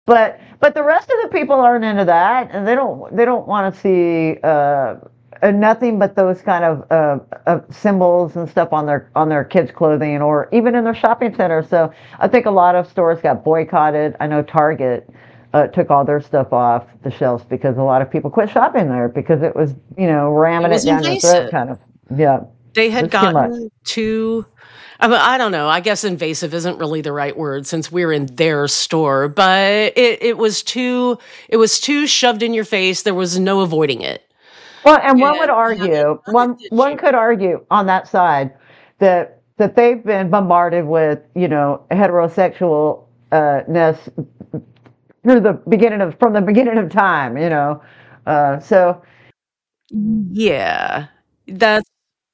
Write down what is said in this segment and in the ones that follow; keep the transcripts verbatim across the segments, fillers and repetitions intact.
But but the rest of the people aren't into that, and they don't they don't want to see uh, uh, nothing but those kind of uh, uh, symbols and stuff on their on their kids' clothing or even in their shopping centers. So I think a lot of stores got boycotted. I know Target uh, took all their stuff off the shelves because a lot of people quit shopping there because it was, you know, It ramming it was down your throat, invasive. kind of. Yeah, They it had was too much. gotten too, I mean, I don't know. I guess invasive isn't really the right word since we're in their store, but it, it was too, it was too shoved in your face. There was no avoiding it. Well, and one would And they had argue, another one one issue. could argue on that side that that they've been bombarded with, you know, heterosexual uh, ness through the beginning of from the beginning of time, you know. Uh, so Yeah, that's,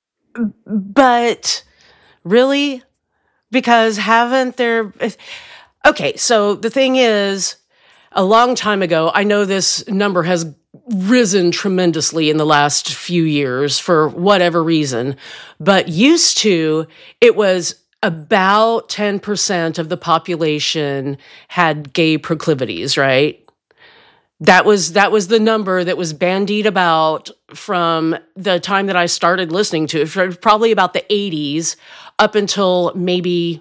but really, because haven't there, okay, so the thing is, a long time ago, I know this number has risen tremendously in the last few years for whatever reason, but used to, it was about ten percent of the population had gay proclivities, right? That was that was the number that was bandied about from the time that I started listening to it, for probably about the eighties up until maybe,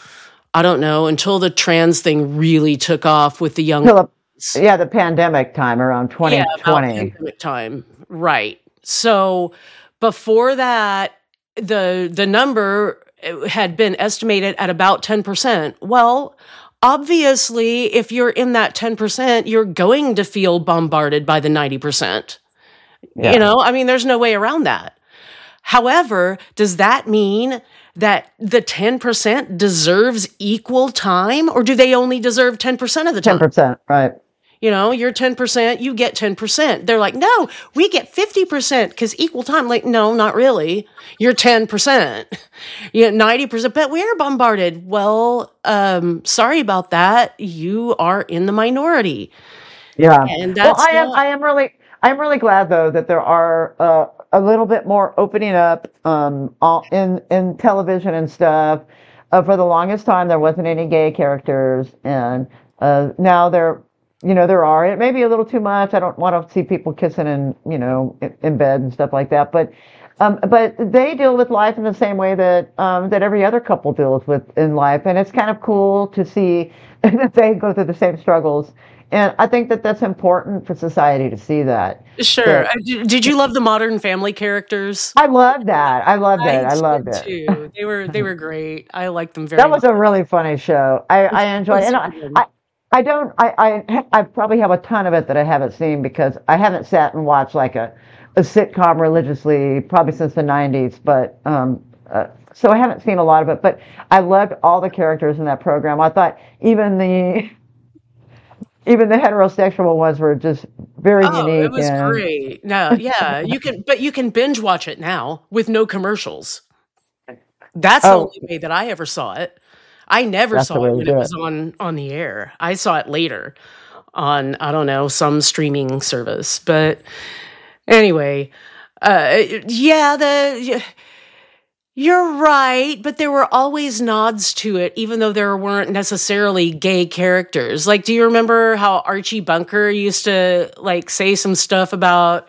I don't know, until the trans thing really took off with the young Philip, kids. yeah, the pandemic time around Yeah, about twenty twenty. pandemic time. Right. So before that, the the number uh, had been estimated at about ten percent. Well, obviously, if you're in that ten percent, you're going to feel bombarded by the ninety percent. You Yeah, know, I mean, there's no way around that. However, does that mean that the ten percent deserves equal time, or do they only deserve ten percent of the ten time? percent, right? You know, you're ten percent, you get ten percent. They're like, no, we get fifty percent because equal time. Like, no, not really. You're ten percent. You get ninety percent, but we're bombarded. Well, um, sorry about that. You are in the minority. Yeah. And Well, that's I am not, I am really I'm really glad though that there are uh, a little bit more opening up um all, in in television and stuff. Uh, for the longest time there wasn't any gay characters, and uh, now there you know there are. It may be a little too much. I don't want to see people kissing in, you know, in, in bed and stuff like that, but um, but they deal with life in the same way that um, that every other couple deals with in life, and it's kind of cool to see that they go through the same struggles. And I think that that's important for society to see that. sure. Uh, That d- Did you love the Modern Family characters? I love that. I loved it. I I loved did it. too. They were they were great. I liked them That very much. was a really funny show. I, It I enjoyed it. was And a I, good one. I, I don't, I, I, I probably have a ton of it that I haven't seen because I haven't sat and watched like a, a sitcom religiously probably since the nineties. But, um, uh, so I haven't seen a lot of it, but I loved all the characters in that program. I thought even the, even the heterosexual ones were just very Oh, it unique was and great. No, yeah, you can, but you can binge watch it now with no commercials. That's the oh, only way that I ever saw it. I never that's saw the way it to when it do it. was on on the air. I saw it later on, I don't know, some streaming service. But anyway, uh yeah, the you're right, but there were always nods to it, even though there weren't necessarily gay characters. Like, do you remember how Archie Bunker used to like say some stuff about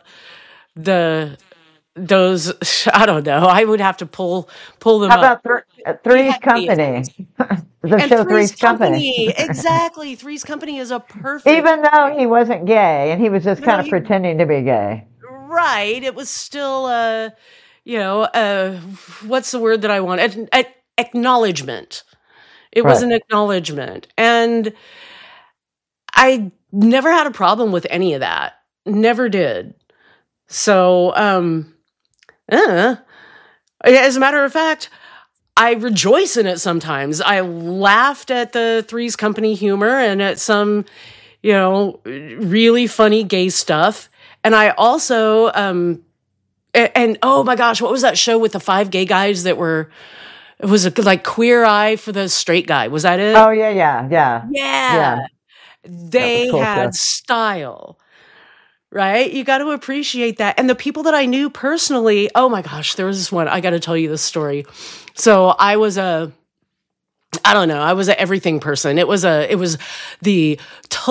the those? I don't know. I would have to pull pull them How up. about Thr- uh, He Three's had Company? faces. The And show Three's Three's Company. Company, exactly. Three's Company is a perfect. Even though he wasn't gay and he was just Even though kind of he, pretending to be gay. right, it was still uh, you know, uh, what's the word that I want? An, an acknowledgement. It was Right. an acknowledgement. And I never had a problem with any of that. Never did. So, um, uh, as a matter of fact, I rejoice in it sometimes. I laughed at the Three's Company humor and at some, you know, really funny gay stuff. And I also, um, a- and, oh my gosh, what was that show with the five gay guys that were, it was a, like Queer Eye for the Straight Guy. Was that it? Oh yeah, yeah, yeah, Yeah. yeah. That was They cool had stuff. style, right? You got to appreciate that. And the people that I knew personally, oh my gosh, there was this one, I got to tell you this story. So I was a, I don't know. I was an everything person. It was a, it was the